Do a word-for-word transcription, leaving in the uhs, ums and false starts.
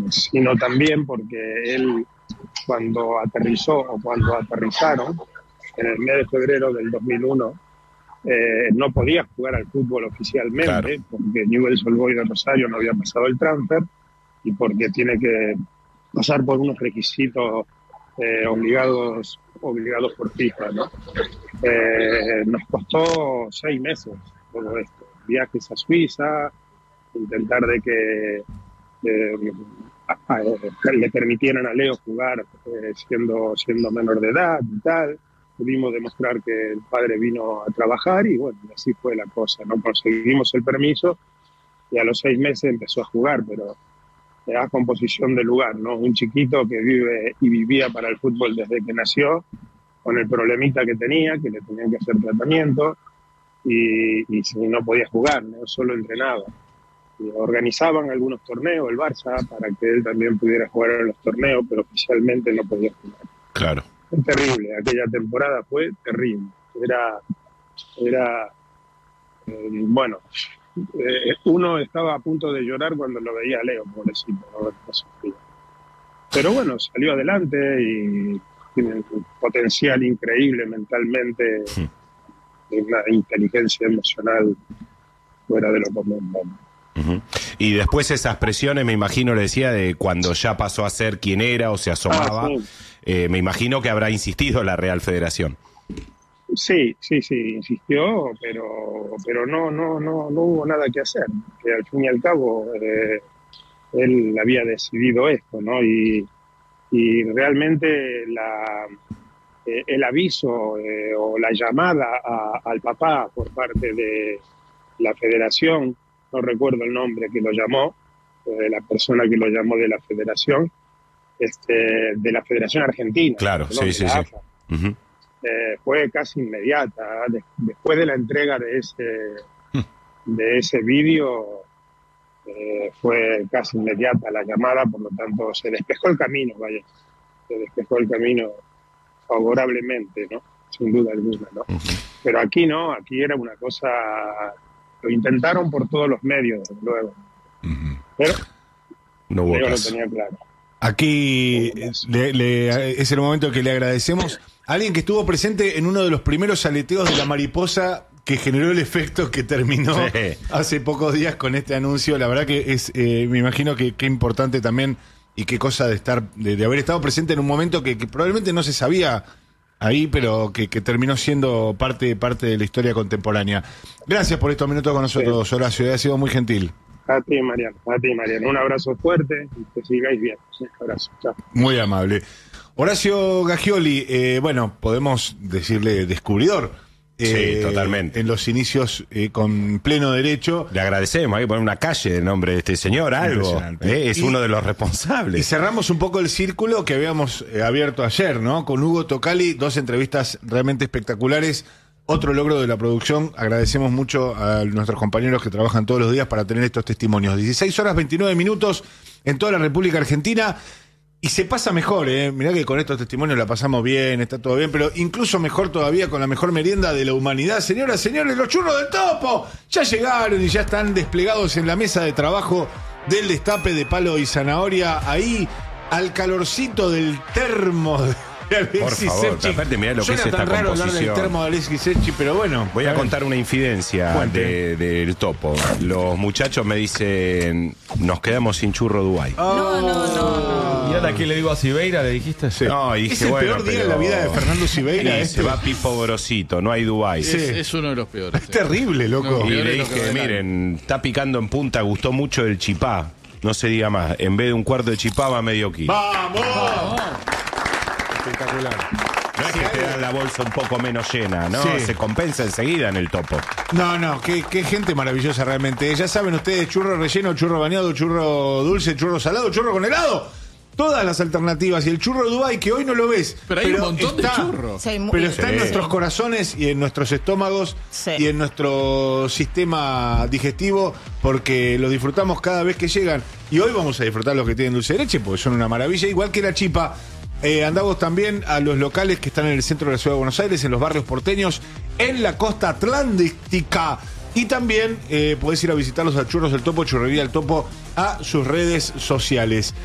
sino también porque él, cuando aterrizó o cuando aterrizaron, en el mes de febrero del dos mil uno, eh, no podía jugar al fútbol oficialmente, claro, porque Newell's Old Boys de Rosario no había pasado el transfer y porque tiene que pasar por unos requisitos eh, obligados, obligados por FIFA, ¿no? Eh, nos costó seis meses todo esto, viajes a Suiza, intentar de que eh, a, a, le permitieran a Leo jugar eh, siendo, siendo menor de edad y tal. Pudimos demostrar que el padre vino a trabajar y bueno, así fue la cosa, ¿no? Conseguimos el permiso y a los seis meses empezó a jugar, pero a composición de lugar, ¿no? Un chiquito que vive y vivía para el fútbol desde que nació, con el problemita que tenía, que le tenían que hacer tratamiento y, y no podía jugar, ¿no? Solo entrenaba. Y organizaban algunos torneos, el Barça, para que él también pudiera jugar en los torneos, pero oficialmente no podía jugar. Claro. Fue terrible, aquella temporada fue terrible. Era, era eh, bueno, eh, uno estaba a punto de llorar cuando lo veía a Leo, pobrecito, ¿no? Pero bueno, salió adelante y tiene un potencial increíble mentalmente, sí, una inteligencia emocional fuera de lo común, ¿no? Uh-huh. Y después esas presiones, me imagino, le decía, de cuando ya pasó a ser quien era o se asomaba, ah, sí. eh, me imagino que habrá insistido la Real Federación. Sí, sí, sí, insistió, pero pero no no no no hubo nada que hacer, que al fin y al cabo eh, él había decidido esto, ¿no? Y, y realmente la, eh, el aviso eh, o la llamada a, al papá por parte de la Federación, no recuerdo el nombre que lo llamó, eh, la persona que lo llamó de la Federación, este, de la Federación Argentina. Claro, ¿no? sí, sí, sí. Uh-huh. Eh, fue casi inmediata. De, después de la entrega de ese, de ese vídeo, eh, fue casi inmediata la llamada, por lo tanto se despejó el camino, vaya, se despejó el camino favorablemente, ¿no? Sin duda alguna, ¿no? Uh-huh. Pero aquí no, aquí era una cosa, lo intentaron por todos los medios, desde luego, uh-huh, pero no hubo yo lo tenía claro. Aquí le, le, es el momento que le agradecemos a alguien que estuvo presente en uno de los primeros aleteos de la mariposa que generó el efecto que terminó, sí, hace pocos días con este anuncio. La verdad que es, eh, me imagino que qué importante también y qué cosa de estar, de, de haber estado presente en un momento que, que probablemente no se sabía ahí, pero que, que terminó siendo parte, parte de la historia contemporánea. Gracias por estos minutos con nosotros, sí, Horacio, ha sido muy gentil. A ti, Mariano, a ti, Mariano. Un abrazo fuerte y que sigáis bien. Un abrazo, chao. Muy amable. Horacio Gaggioli, eh, bueno, podemos decirle descubridor. Eh, sí, totalmente. En los inicios, eh, con pleno derecho. Le agradecemos, hay que poner una calle en nombre de este señor, algo. Eh, es y, uno de los responsables. Y cerramos un poco el círculo que habíamos eh, abierto ayer, ¿no? Con Hugo Tocali, dos entrevistas realmente espectaculares. Otro logro de la producción. Agradecemos mucho a nuestros compañeros que trabajan todos los días para tener estos testimonios. dieciséis horas veintinueve minutos en toda la República Argentina. Y se pasa mejor, ¿eh? Mirá que con estos testimonios la pasamos bien, está todo bien, pero incluso mejor todavía con la mejor merienda de la humanidad. Señoras, señores, los churros del Topo ya llegaron y ya están desplegados en la mesa de trabajo del Destape de Palo y Zanahoria. Ahí, al calorcito del termo de Alexis Por favor, Secchi. Aparte, mirá lo Suena que es esta tan raro composición. hablar del termo de Alexis Secchi, pero bueno. Voy a, a contar una infidencia del de, de Topo. Los muchachos me dicen, nos quedamos sin churro Dubái. Oh. No, no, no. ¿Y ahora qué le digo a Sibeira? ¿Le dijiste? Sí. No, y dije, es el bueno, peor día pero... en la vida de Fernando Sibeira. Sí, este. Se va Pipo Grosito, no hay Dubái. Es, Sí. es uno de los peores. Es terrible, loco. No, y le dije, miren, está picando en punta, gustó mucho el chipá. No se diga más, en vez de un cuarto de chipá va medio kilo. ¡Vamos! Vamos. Espectacular. No es que te dan la bolsa un poco menos llena, ¿no? Sí. Se compensa enseguida en el Topo. No, no, qué, qué gente maravillosa realmente. Ya saben ustedes, churro relleno, churro bañado, churro dulce, churro salado, churro con helado. Todas las alternativas. Y el churro Dubái, que hoy no lo ves. Pero hay un montón está, de churros. Sí, muy, pero está sí. en nuestros corazones y en nuestros estómagos sí. y en nuestro sistema digestivo, porque lo disfrutamos cada vez que llegan. Y hoy vamos a disfrutar los que tienen dulce de leche, porque son una maravilla, igual que la chipa. Eh, andamos también a los locales que están en el centro de la ciudad de Buenos Aires, en los barrios porteños, en la costa atlántica. Y también eh, podés ir a visitarlos a Churros del Topo, Churrería del Topo, a sus redes sociales.